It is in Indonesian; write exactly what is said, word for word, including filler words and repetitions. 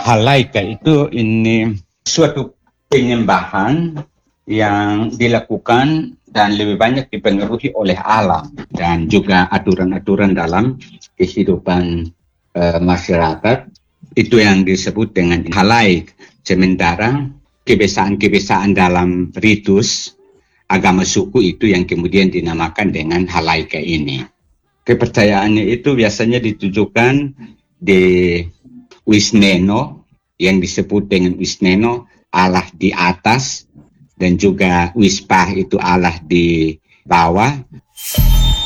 halaika itu ini suatu penyembahan yang dilakukan dan lebih banyak dipengaruhi oleh alam dan juga aturan-aturan dalam kehidupan uh, masyarakat. Itu yang disebut dengan halaik. Sementara kebiasaan-kebiasaan dalam ritus agama suku itu yang kemudian dinamakan dengan halaika ini. Kepercayaannya itu biasanya ditujukan di Wisneno, yang disebut dengan Wisneno, Allah di atas, dan juga Wispah itu Allah di bawah.